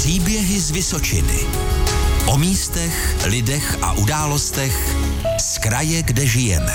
Příběhy z Vysočiny. O místech, lidech a událostech z kraje, kde žijeme.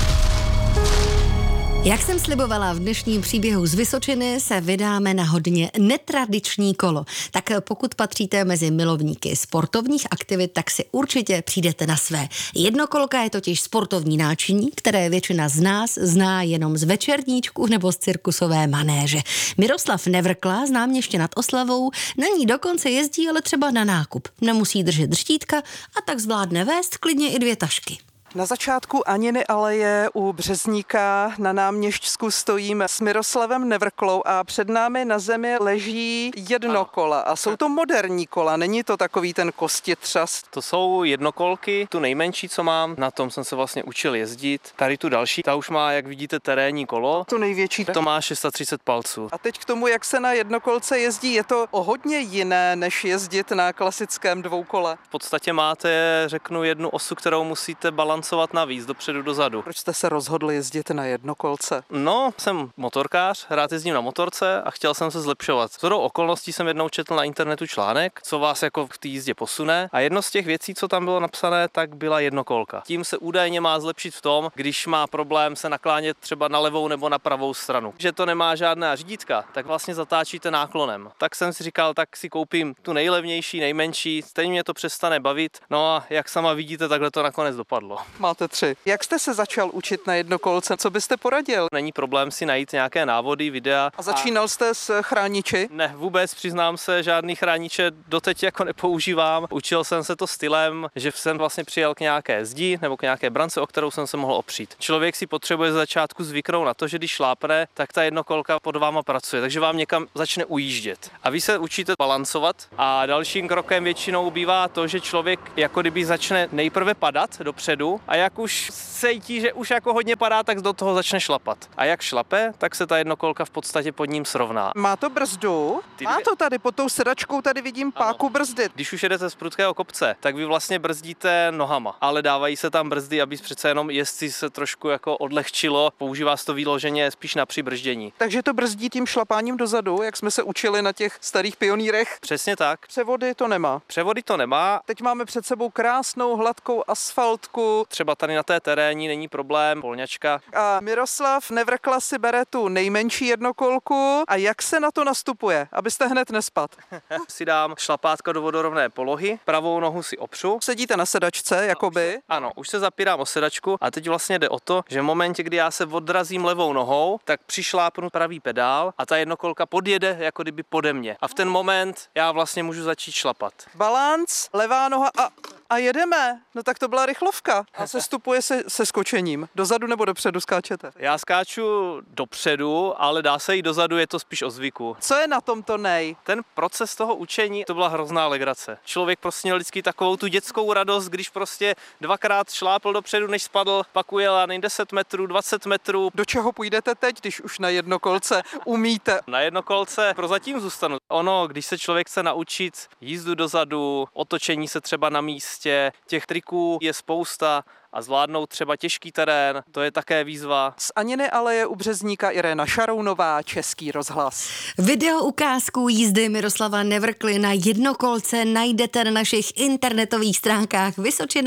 Jak jsem slibovala, v dnešním příběhu z Vysočiny se vydáme na hodně netradiční kolo. Tak pokud patříte mezi milovníky sportovních aktivit, tak si určitě přijdete na své. Jednokolka je totiž sportovní náčiní, které většina z nás zná jenom z večerníčku nebo z cirkusové manéže. Miroslav Nevrkla, známěště nad Oslavou, na ní dokonce jezdí ale třeba na nákup. Nemusí držet dřtítka a tak zvládne vést klidně i 2 tašky. Na začátku Aniny aleje u Březníka na Náměšťsku stojím s Miroslavem Nevrklou a před námi na zemi leží jednokola. A jsou to moderní kola, není to takový ten kostětřas. To jsou jednokolky, tu nejmenší, co mám, na tom jsem se vlastně učil jezdit. Tady tu další, ta už má, jak vidíte, terénní kolo. To největší. To má 630 palců. A teď k tomu, jak se na jednokolce jezdí, je to o hodně jiné, než jezdit na klasickém dvoukole. V podstatě máte, řeknu, jednu osu, kterou musíte balancovat navíc, dopředu, dozadu. Proč jste se rozhodl jezdit na jednokolce? No, jsem motorkář, rád jezdím na motorce a chtěl jsem se zlepšovat. Shodou okolností jsem jednou četl na internetu článek, co vás jako v té jízdě posune, a jedno z těch věcí, co tam bylo napsané, tak byla jednokolka. Tím se údajně má zlepšit v tom, když má problém se naklánět třeba na levou nebo na pravou stranu. Že to nemá žádná řídítka, tak vlastně zatáčíte náklonem. Tak jsem si říkal, tak si koupím tu nejlevnější, nejmenší, stejně mě to přestane bavit. No a jak sama vidíte, takhle to nakonec dopadlo. Máte 3. Jak jste se začal učit na jednokolce? Co byste poradil? Není problém si najít nějaké návody, videa. A začínal jste s chrániči? Ne, vůbec, přiznám se, žádný chrániče doteď jako nepoužívám. Učil jsem se to stylem, že jsem vlastně přijel k nějaké zdi nebo k nějaké brance, o kterou jsem se mohl opřít. Člověk si potřebuje z začátku zvyknout na to, že když šlápne, tak ta jednokolka pod váma pracuje, takže vám někam začne ujíždět. A vy se učíte balancovat a dalším krokem většinou bývá to, že člověk jako kdyby začne nejprve padat dopředu a jak už cítí, že už jako hodně padá, tak do toho začne šlapat. A jak šlape, tak se ta jednokolka v podstatě pod ním srovná. Má to brzdu? Má to tady pod tou sedačkou, tady vidím páku brzdy. Když už jedete z prudkého kopce, tak vy vlastně brzdíte nohama, ale dávají se tam brzdy, aby přece jenom jezdci se trošku jako odlehčilo, používá se to výloženě spíš na přibrždění. Takže to brzdí tím šlapáním dozadu, jak jsme se učili na těch starých pionýrech. Přesně tak. Převody to nemá. Převody to nemá. Teď máme před sebou krásnou hladkou asfaltku. Třeba tady na té terénní není problém, polňačka. A Miroslav Nevrkla si bere tu nejmenší jednokolku. A jak se na to nastupuje, abyste hned nespadl? Si dám šlapátko do vodorovné polohy, pravou nohu si opřu. Sedíte na sedačce, jakoby? Ano, už se zapírám o sedačku a teď vlastně jde o to, že v momentě, kdy já se odrazím levou nohou, tak přišlápnu pravý pedál a ta jednokolka podjede jako kdyby pode mě. A v ten moment já vlastně můžu začít šlapat. Balanc, levá noha a jedeme. No tak to byla rychlovka. A sestupuje se skočením. Dozadu nebo dopředu skáčete? Já skáču dopředu, ale dá se jít dozadu, je to spíš o zvyku. Co je na tomto nej? Ten proces toho učení, to byla hrozná legrace. Člověk prostě měl vždycky takovou tu dětskou radost, když prostě 2krát šlápl dopředu, než spadl, pak ujel 10 metrů, 20 metrů. Do čeho půjdete teď, když už na jednokolce umíte? Na jednokolce prozatím zůstanu. Ono, když se člověk chce naučit jízdu dozadu, otočení se třeba na místě, těch triků je spousta a zvládnout třeba těžký terén, to je také výzva. Z Aniny aleje u Březníka Irena Šarounová, Český rozhlas. Video ukázku jízdy Miroslava Nevrkly na jednokolce najdete na našich internetových stránkách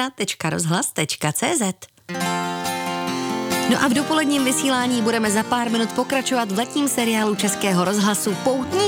vysočina.rozhlas.cz. No a v dopoledním vysílání budeme za pár minut pokračovat v letním seriálu Českého rozhlasu Poutní